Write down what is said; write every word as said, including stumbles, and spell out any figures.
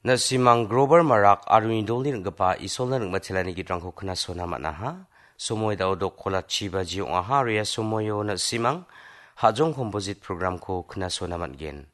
Na simang Grover Marak arwindol ni ngapa isol na ngmathelani gitrangko khnasona manaha somoy daw dok khola chiba jiong aha ria somoyo na simang hajong composite program ko khnasona matgen